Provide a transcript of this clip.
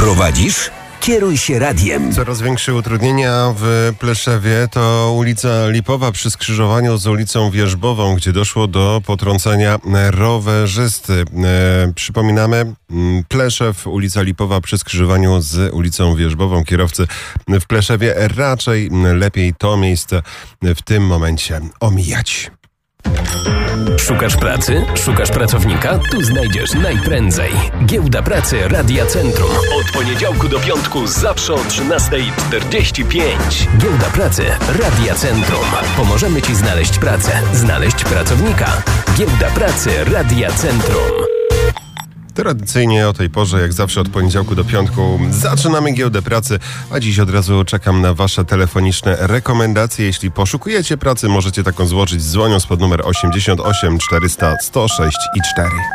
Prowadzisz? Kieruj się radiem. Coraz większe utrudnienia w Pleszewie to ulica Lipowa przy skrzyżowaniu z ulicą Wierzbową, gdzie doszło do potrącenia rowerzysty. Przypominamy, Pleszew, ulica Lipowa przy skrzyżowaniu z ulicą Wierzbową. Kierowcy w Pleszewie raczej lepiej to miejsce w tym momencie omijać. Szukasz pracy? Szukasz pracownika? Tu znajdziesz najprędzej. Giełda Pracy Radia Centrum. Od poniedziałku do piątku zawsze o 13:45. Giełda Pracy Radia Centrum. Pomożemy Ci znaleźć pracę, znaleźć pracownika. Giełda Pracy Radia Centrum. Tradycyjnie o tej porze, jak zawsze od poniedziałku do piątku, zaczynamy Giełdę Pracy, a dziś od razu czekam na Wasze telefoniczne rekomendacje. Jeśli poszukujecie pracy, możecie taką złożyć dzwoniąc pod numer 88 400 106 i 4.